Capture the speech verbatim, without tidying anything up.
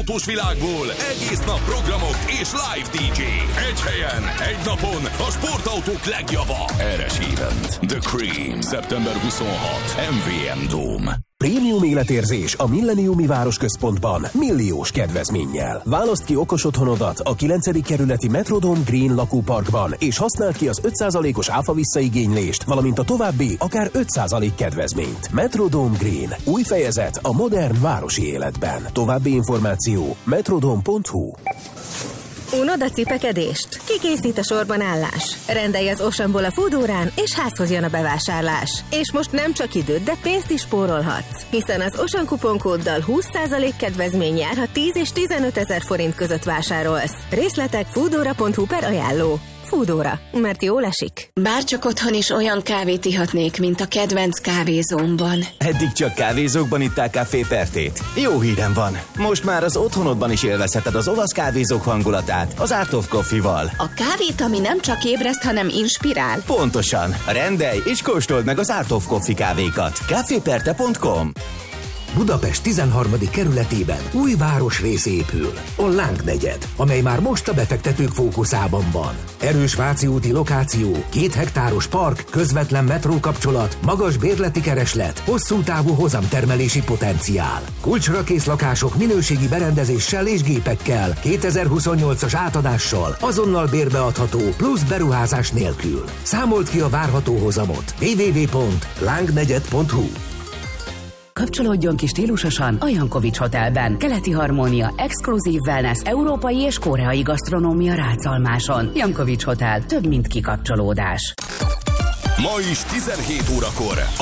autós világból egész nap programok és live dé dzsé. Egy helyen, egy napon a sportautók legjava. Eres Event. The Cream. szeptember huszonhatodika. em vé em Dome. Prémium életérzés a Millenniumi Városközpontban milliós kedvezménnyel. Válaszd ki okos otthonodat a kilencedik kerületi Metrodome Green lakóparkban, és használd ki az öt százalékos áfa visszaigénylést, valamint a további akár öt százalék kedvezményt. Metrodome Green. Új fejezet a modern városi életben. További információ metrodome pont hu. Unod a cipekedést? Kikészít a sorban állás? Rendelj az Oceanból a Foodórán, és házhoz jön a bevásárlás. És most nem csak időt, de pénzt is spórolhatsz. Hiszen az Ocean kuponkóddal húsz százalék kedvezmény jár, ha tíz és tizenöt ezer forint között vásárolsz. Részletek foodora pont hu per ajánló. Foodóra, mert jól esik. Bárcsak otthon is olyan kávét ihatnék, mint a kedvenc kávézómban. Eddig csak kávézókban itták Café Pertét. Jó hírem van. Most már az otthonodban is élvezheted az olasz kávézók hangulatát az Art of Coffee-val. A kávét, ami nem csak ébreszt, hanem inspirál. Pontosan. Rendelj és kóstold meg az Art of Coffee kávékat. café perte pont com. Budapest tizenharmadik kerületében új városrész épül, a Láng negyed, amely már most a befektetők fókuszában van. Erős Váci úti lokáció, két hektáros park, közvetlen metrókapcsolat, magas bérleti kereslet, hosszú távú hozamtermelési potenciál. Kulcsra kész lakások minőségi berendezéssel és gépekkel, kétezer-huszonnyolcas átadással, azonnal bérbeadható, plusz beruházás nélkül. Számolt ki a várható hozamot. double-u double-u double-u pont lángnegyed pont hu. Kapcsolódjon ki stílusosan a Jankovics Hotelben. Keleti harmónia, exkluzív wellness, európai és koreai gasztronómia Rácalmáson. Jankovics Hotel, több mint kikapcsolódás. Ma is tizenhét órakor